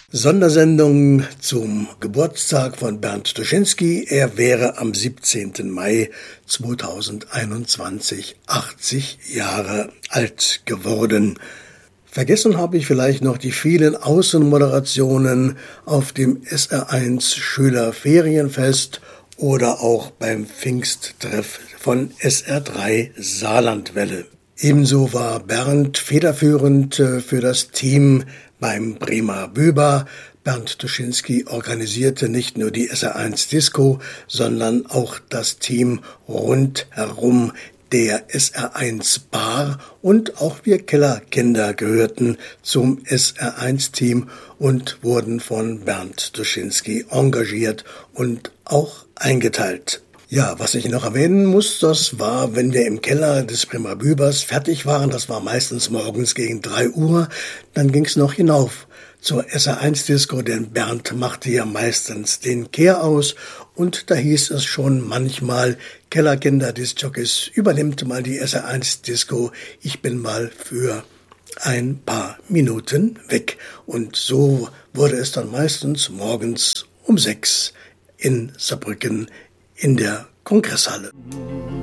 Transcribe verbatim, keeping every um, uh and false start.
Sondersendung zum Geburtstag von Bernd Tuschinski. Er wäre am siebzehnten Mai zweitausendeinundzwanzig achtzig Jahre alt geworden. Vergessen habe ich vielleicht noch die vielen Außenmoderationen auf dem S R eins Schülerferienfest oder auch beim Pfingsttreff von S R drei Saarlandwelle. Ebenso war Bernd federführend für das Team beim Bremer Büber. Bernd Tuschinski organisierte nicht nur die S R eins Disco, sondern auch das Team rundherum der S R eins Bar, und auch wir Kellerkinder gehörten zum S R eins Team und wurden von Bernd Tuschinski engagiert und auch eingeteilt. Ja, was ich noch erwähnen muss, das war, wenn wir im Keller des Bremer Bübers fertig waren, das war meistens morgens gegen drei Uhr, dann ging's noch hinauf zur S R eins Disco, denn Bernd machte ja meistens den Kehr aus, und da hieß es schon manchmal: Kellerkinder, Discjockeys, übernimmt mal die S R eins Disco, ich bin mal für ein paar Minuten weg. Und so wurde es dann meistens morgens um sechs in Saarbrücken in der Kongresshalle.